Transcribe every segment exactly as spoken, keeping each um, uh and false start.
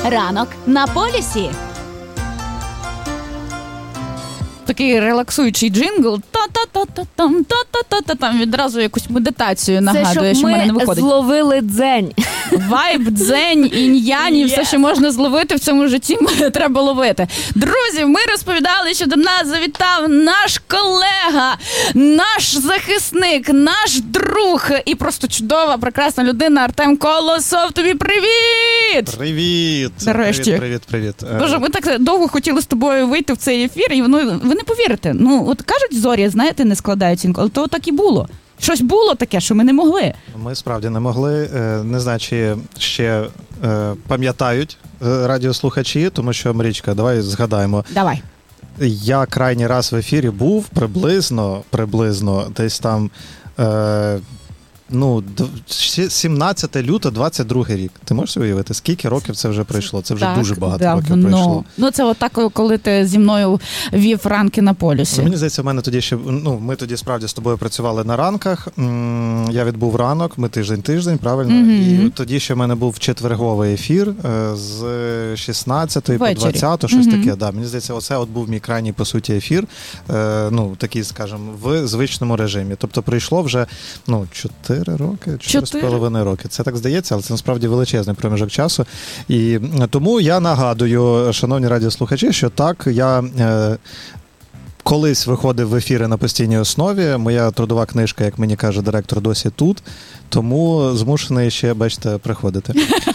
Ранок на полюсі. Такий релаксуючий джингл. Та-та-та-та-там, та-та-та-та-там. Відразу якусь медитацію нагадує, що в мене не виходить. Це щоб ми зловили дзень. Вайб, дзень, інь-янь, і все, що можна зловити в цьому житті, треба ловити. Друзі, ми розповідали, що до нас завітав наш колега, наш захисник, наш друг і просто чудова, прекрасна людина Артем Колосов. Тобі привіт! Привіт! Нарешті. Привіт, привіт, привіт. Боже, ми так довго хотіли з тобою вийти в цей ефір, і воно, ви не повірите. Ну, от кажуть, зорі, знаєте, не складаються інколи, то так і було. Щось було таке, що ми не могли. Ми справді не могли. Не знаю, чи ще пам'ятають радіослухачі, тому що, Марічка, давай згадаємо. Давай. Я крайній раз в ефірі був приблизно, приблизно, десь там, е, ну, сімнадцяте лютого двадцять другий рік. Ти можеш уявити, скільки років це вже пройшло? Це вже так, дуже багато давно. років пройшло. Ну, це отак, коли ти зі мною вів ранки на полюсі. Ну, мені здається, в мене тоді ще, ну, ми тоді справді з тобою працювали на ранках. Я відбув ранок, ми тиждень-тиждень, правильно? Mm-hmm. І тоді ще в мене був четверговий ефір з шістнадцятої по двадцяту, щось mm-hmm. таке. Да, мені здається, оце от був мій крайній, по суті, ефір, ну, такий, скажімо, в звичному режимі. Тобто прийшло вже, ну, чотири роки, чотири з половиною роки. Це так здається, але це насправді величезний проміжок часу. І тому я нагадую, шановні радіослухачі, що так, я е, колись виходив в ефіри на постійній основі. Моя трудова книжка, як мені каже директор, досі тут. Тому змушений ще, бачите, приходити.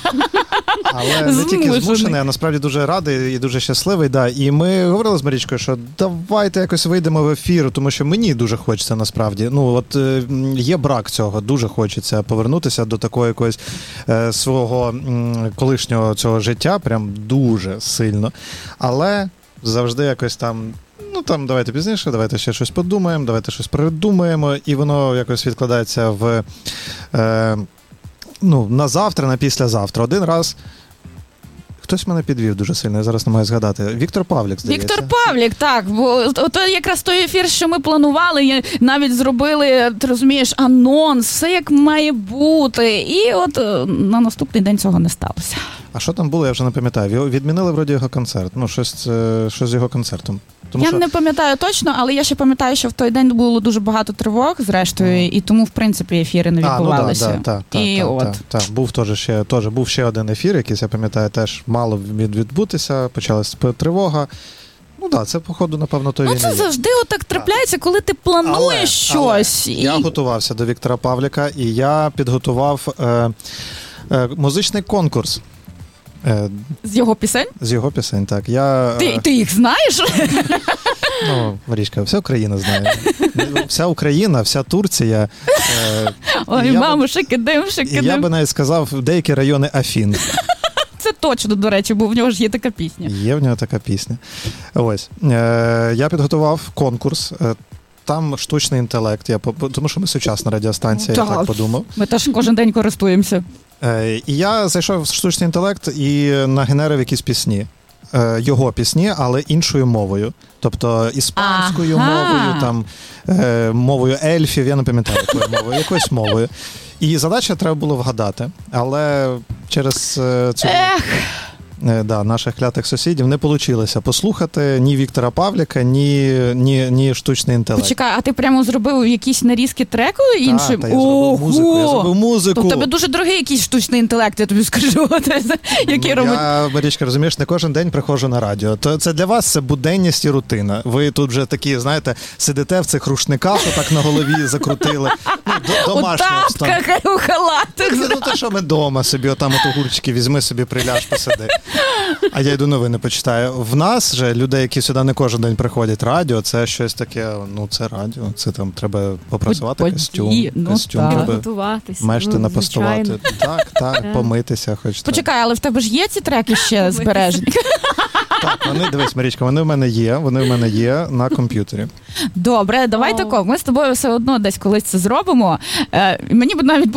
Але не тільки змушений, а насправді дуже радий і дуже щасливий. Да. І ми говорили з Марічкою, що давайте якось вийдемо в ефір, тому що мені дуже хочеться насправді. Ну, от є брак цього, дуже хочеться повернутися до такого якогось е, свого м, колишнього цього життя, прям дуже сильно. Але завжди якось там, ну там давайте пізніше, давайте ще щось подумаємо, давайте щось придумаємо, і воно якось відкладається в... Е, ну, на завтра, на післязавтра. Один раз хтось мене підвів дуже сильно, я зараз не маю згадати. Віктор Павлік, здається. Віктор Павлік, так. Бо от якраз той ефір, що ми планували, навіть зробили, ти розумієш, анонс, все як має бути. І от на наступний день цього не сталося. А що там було, я вже не пам'ятаю. Відмінили вроді його концерт. Ну, щось, щось з його концертом. Тому я що... не пам'ятаю точно, але я ще пам'ятаю, що в той день було дуже багато тривог, зрештою, mm. і тому, в принципі, ефіри не відбувалися. А, ну, да, да, та, і та, от. Та, та. Був теж ще, теж, був ще один ефір, якийсь, я пам'ятаю, теж мало відбутися, почалась тривога. Ну так, да, це, походу, напевно, той ну, він це завжди отак трапляється, коли ти плануєш але, щось. Але і... Я готувався до Віктора Павліка, і я підготував е, е, музичний конкурс. З його пісень? З його пісень, так. Я, ти, ти їх знаєш? Ну, Марічка, вся Україна знає. Вся Україна, вся Турція. Ой, мамо, шикидим, шикидим. І я би навіть сказав, деякі райони Афін. Це точно, до речі, бо в нього ж є така пісня. Є в нього така пісня. Ось. Я підготував конкурс. Там штучний інтелект, я, тому що ми сучасна радіостанція, я так подумав. Ми теж кожен день користуємося. І я зайшов в штучний інтелект і нагенерив якісь пісні. Його пісні, але іншою мовою. Тобто іспанською ага. мовою, там, мовою ельфів, я не пам'ятаю, якою мовою, якоюсь мовою. І задача треба було вгадати. Але через цю... Ех! Да, наших клятих сусідів не вийшло послухати ні Віктора Павліка, ні, ні, ні штучний інтелект. Почекай, а ти прямо зробив якісь нарізки треку іншим? Так, та, я зробив музику, я зробив музику. Тобто тебе дуже дорогий якийсь штучний інтелект, я тобі скажу. Який робить... Я, Марічка, розумієш, не кожен день приходжу на радіо. То це для вас це буденність і рутина. Ви тут вже такі, знаєте, сидите в цих рушниках, отак на голові закрутили. Ну, домашня обстановка. У халатах. Ну, то що ми вдома собі, отам от огурчики візьми собі, приляж, посиди. А я йду новини почитаю. В нас же людей, які сюди не кожен день приходять, радіо, це щось таке, ну це радіо, це там треба попрацювати, Події, костюм, ну, костюм треба мешти ну, напастувати. Так, так, помитися хоч. Почекай, але в тебе ж є ці треки ще збережені? Так, вони, дивись, Марічка, вони в мене є, вони в мене є на комп'ютері. Добре, давай тако, ми з тобою все одно десь колись це зробимо. Е, мені б навіть